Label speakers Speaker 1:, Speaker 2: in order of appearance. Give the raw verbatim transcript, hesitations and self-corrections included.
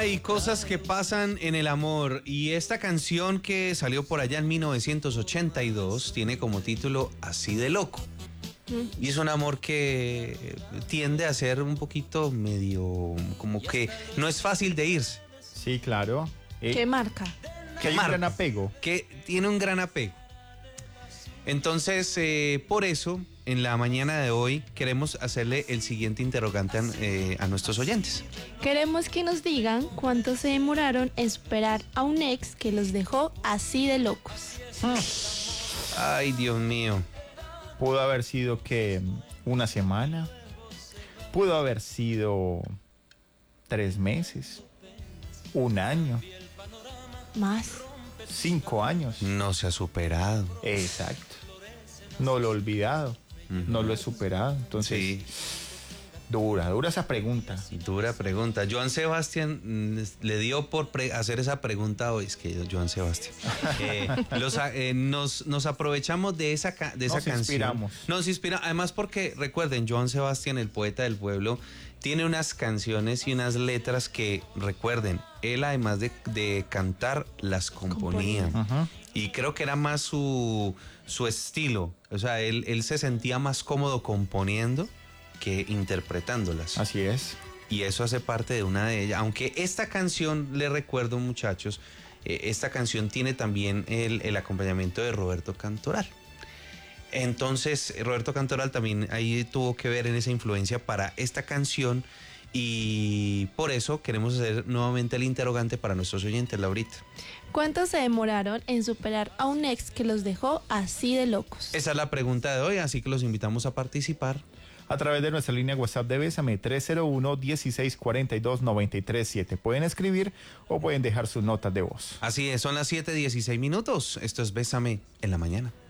Speaker 1: Ay, cosas que pasan en el amor. Y esta canción que salió por allá en mil novecientos ochenta y dos tiene como título Así de loco. Mm. Y es un amor que tiende a ser un poquito medio, como que no es fácil de irse.
Speaker 2: Sí, claro.
Speaker 3: Eh, ¿Qué marca?
Speaker 2: Que hay un gran apego.
Speaker 1: Que tiene un gran apego. Entonces, eh, por eso, en la mañana de hoy, queremos hacerle el siguiente interrogante a, eh, a nuestros oyentes.
Speaker 3: Queremos que nos digan cuánto se demoraron en superar a un ex que los dejó así de locos.
Speaker 1: Ay, Dios mío.
Speaker 2: Pudo haber sido que una semana, pudo haber sido tres meses, un año,
Speaker 3: más,
Speaker 2: cinco años.
Speaker 1: No se ha superado.
Speaker 2: Exacto. No lo he olvidado, uh-huh. No lo he superado. Entonces, sí. dura, dura esa pregunta.
Speaker 1: Dura pregunta. Joan Sebastián mm, le dio por pre- hacer esa pregunta hoy. Es que Joan Sebastián. eh, los, eh, nos, nos aprovechamos de esa, ca- de esa
Speaker 2: nos
Speaker 1: canción.
Speaker 2: Inspiramos.
Speaker 1: Nos inspiramos. Además porque, recuerden, Joan Sebastián, el poeta del pueblo, tiene unas canciones y unas letras que, recuerden, él además de, de cantar, las componía. Uh-huh. Y creo que era más su, su estilo. O sea, él, él se sentía más cómodo componiendo que interpretándolas.
Speaker 2: Así es.
Speaker 1: Y eso hace parte de una de ellas. Aunque esta canción, les recuerdo, muchachos, eh, esta canción tiene también el, el acompañamiento de Roberto Cantoral. Entonces, Roberto Cantoral también ahí tuvo que ver en esa influencia para esta canción. Y por eso queremos hacer nuevamente el interrogante para nuestros oyentes, Laurita.
Speaker 3: ¿Cuánto se demoraron en superar a un ex que los dejó así de locos?
Speaker 1: Esa es la pregunta de hoy, así que los invitamos a participar
Speaker 2: a través de nuestra línea WhatsApp de Bésame tres cero uno, dieciséis cuarenta y dos, noventa y tres siete. Pueden escribir o pueden dejar sus notas de voz.
Speaker 1: Así es, son las siete dieciséis minutos. Esto es Bésame en la mañana.